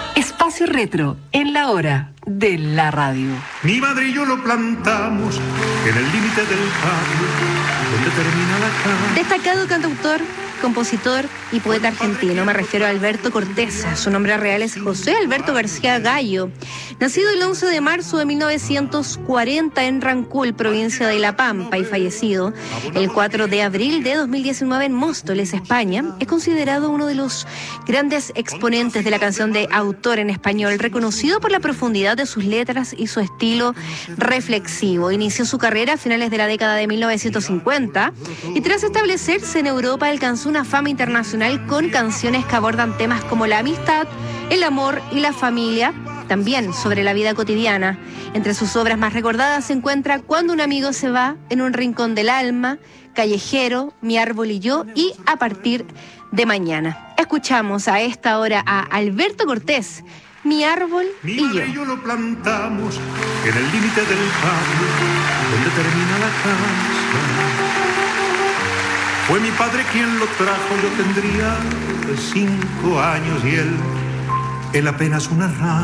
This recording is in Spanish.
Espacio Retro, en la hora de la radio. Mi madre y yo lo plantamos en el límite del patio, donde termina la calle. Destacado cantautor, compositor y poeta argentino, me refiero a Alberto Cortés. Su nombre real es José Alberto García Gallo. Nacido el 11 de marzo de 1940 en Rancul, provincia de La Pampa, y fallecido el 4 de abril de 2019 en Móstoles, España, es considerado uno de los grandes exponentes de la canción de autor en español, reconocido por la profundidad de sus letras y su estilo reflexivo. Inició su carrera a finales de la década de 1950 y tras establecerse en Europa alcanzó una fama internacional con canciones que abordan temas como la amistad, el amor y la familia, también sobre la vida cotidiana. Entre sus obras más recordadas se encuentra Cuando un amigo se va, En un rincón del alma, Callejero, Mi árbol y yo y A partir de mañana. Escuchamos a esta hora a Alberto Cortés, Mi árbol Mi y yo. madre y yo lo plantamos en el límite del patio, donde termina la casa. Fue mi padre quien lo trajo, yo tendría 5 años y él apenas una rama.